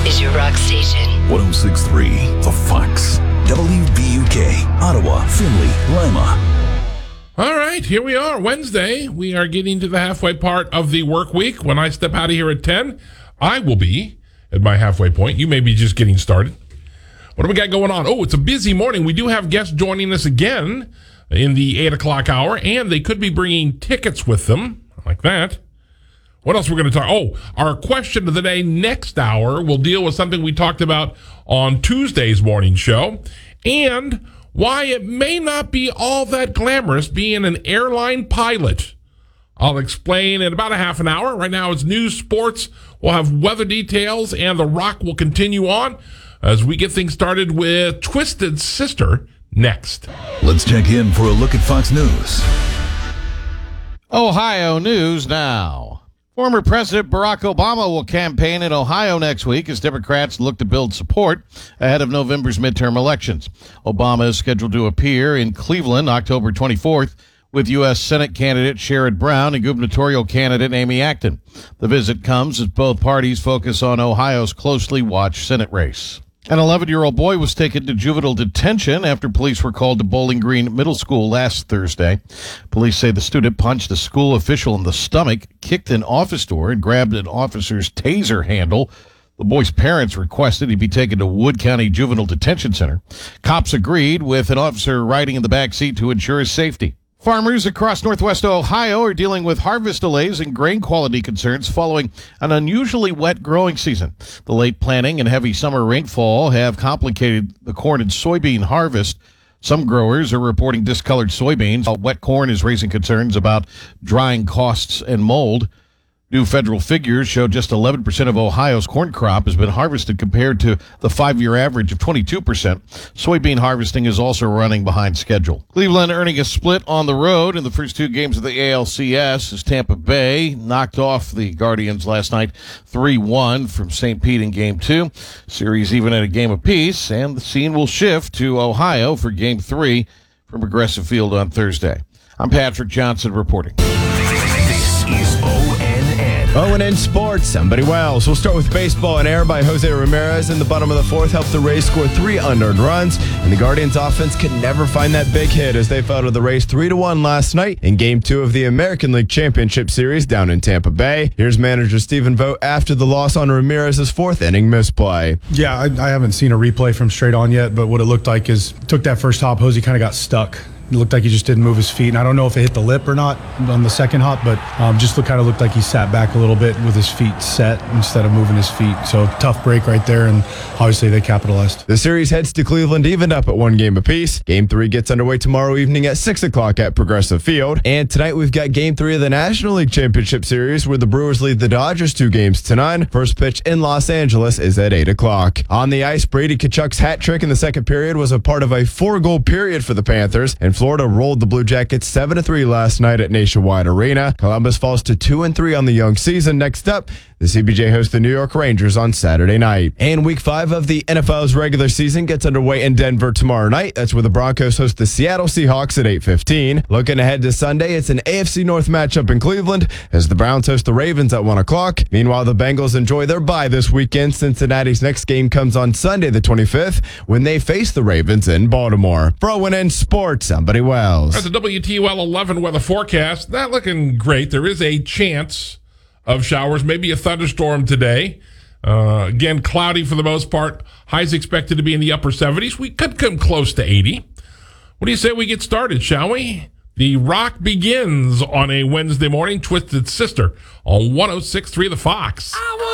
is your rock station. 106.3 The Fox. WBUK, Ottawa, Findlay, Lima. All right, here we are, Wednesday. We are getting to the halfway part of the work week. When I step out of here at 10, I will be at my halfway point. You may be just getting started. What do we got going on? Oh, it's a busy morning. We do have guests joining us again in the 8 o'clock hour, and they could be bringing tickets with them, like that. What else we're going to talk? Oh, our question of the day next hour will deal with something we talked about on Tuesday's morning show, and why it may not be all that glamorous being an airline pilot. I'll explain in about a half an hour. Right now it's news, sports. We'll have weather details, and The Rock will continue on as we get things started with Twisted Sister next. Let's check in for a look at Fox News. Ohio news now. Former President Barack Obama will campaign in Ohio next week as Democrats look to build support ahead of November's midterm elections. Obama is scheduled to appear in Cleveland October 24th with U.S. Senate candidate Sherrod Brown and gubernatorial candidate Amy Acton. The visit comes as both parties focus on Ohio's closely watched Senate race. An 11-year-old boy was taken to juvenile detention after police were called to Bowling Green Middle School last Thursday. Police say the student punched a school official in the stomach, kicked an office door, and grabbed an officer's taser handle. The boy's parents requested he be taken to Wood County Juvenile Detention Center. Cops agreed with an officer riding in the back seat to ensure his safety. Farmers across northwest Ohio are dealing with harvest delays and grain quality concerns following an unusually wet growing season. The late planting and heavy summer rainfall have complicated the corn and soybean harvest. Some growers are reporting discolored soybeans, while wet corn is raising concerns about drying costs and mold. New federal figures show just 11% of Ohio's corn crop has been harvested compared to the 5-year average of 22%. Soybean harvesting is also running behind schedule. Cleveland earning a split on the road in the first two games of the ALCS as Tampa Bay knocked off the Guardians last night 3-1 from St. Pete in Game 2. Series even at a game apiece, and the scene will shift to Ohio for Game 3 from Progressive Field on Thursday. I'm Patrick Johnson reporting. This is ONN. ONN Sports, somebody Wells. We'll start with baseball. An error by Jose Ramirez in the bottom of the fourth helped the Rays score 3 unearned runs, and the Guardians offense could never find that big hit as they fell to the Rays 3-1 last night in Game 2 of the American League Championship Series down in Tampa Bay. Here's manager Stephen Vogt after the loss on Ramirez's fourth inning misplay. Yeah, I haven't seen a replay from straight on yet, but what it looked like is took that first hop, Jose kind of got stuck. It looked like he just didn't move his feet, and I don't know if it hit the lip or not on the second hop, but kind of looked like he sat back a little bit with his feet set instead of moving his feet. So tough break right there, and obviously they capitalized. The series heads to Cleveland evened up at 1 game apiece. Game 3 gets underway tomorrow evening at 6 o'clock at Progressive Field. And tonight we've got Game 3 of the National League Championship Series where the Brewers lead the Dodgers 2-9. First pitch in Los Angeles is at 8 o'clock. On the ice, Brady Tkachuk's hat trick in the second period was a part of a 4-goal period for the Panthers, and Florida rolled the Blue Jackets 7-3 last night at Nationwide Arena. Columbus falls to 2-3 on the young season. Next up, the CBJ hosts the New York Rangers on Saturday night. And Week 5 of the NFL's regular season gets underway in Denver tomorrow night. That's where the Broncos host the Seattle Seahawks at 8:15. Looking ahead to Sunday, it's an AFC North matchup in Cleveland as the Browns host the Ravens at 1 o'clock. Meanwhile, the Bengals enjoy their bye this weekend. Cincinnati's next game comes on Sunday the 25th when they face the Ravens in Baltimore. For ONN Sports, I'm Buddy Wells. That's the WTUL 11 weather forecast. Not looking great. There is a chance of showers, maybe a thunderstorm today. Again, cloudy for the most part. Highs expected to be in the upper 70s. We could come close to 80. What do you say we get started, shall we? The Rock begins on a Wednesday morning. Twisted Sister on 106.3 The Fox.